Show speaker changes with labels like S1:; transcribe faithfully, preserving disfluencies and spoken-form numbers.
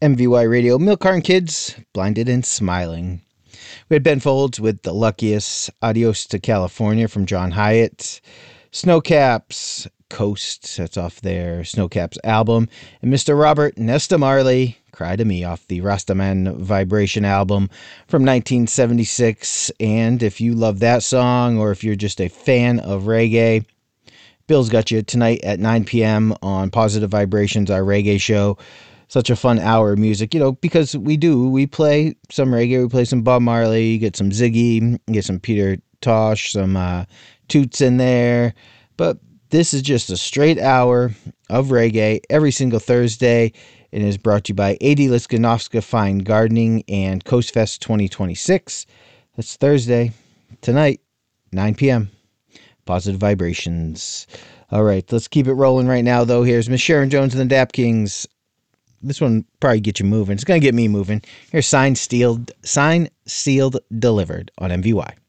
S1: M V Y Radio, Milk Carton Kids, Blinded and Smiling. We had Ben Folds with The Luckiest, Adios to California from John Hyatt, Snowcaps, Coast, that's off their Snowcaps album, and Mister Robert Nesta Marley, Cry to Me, off the Rastaman Vibration album from nineteen seventy-six. And if you love that song, or if you're just a fan of reggae, Bill's got you tonight at nine p.m. on Positive Vibrations, our reggae show. Such a fun hour of music, you know, because we do, we play some reggae, we play some Bob Marley, you get some Ziggy, you get some Peter Tosh, some uh, Toots in there, but this is just a straight hour of reggae every single Thursday, and is brought to you by A D Liskanowska Fine Gardening and Coast Fest twenty twenty-six. That's Thursday, tonight, nine p.m. Positive Vibrations. All right, let's keep it rolling right now, though. Here's Miss Sharon Jones and the Dap Kings. This one probably get you moving. It's going to get me moving. Here's Signed, Sealed, Signed, Sealed, Delivered on M V Y.